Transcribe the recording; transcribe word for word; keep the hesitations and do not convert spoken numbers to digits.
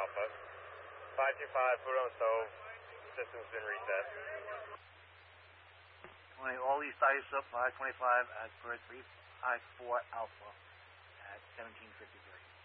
Alpha. five two five, food on stove. System's been reset. twenty, all these dice up, five twenty-five as per three five four Alpha at seventeen fifty-three.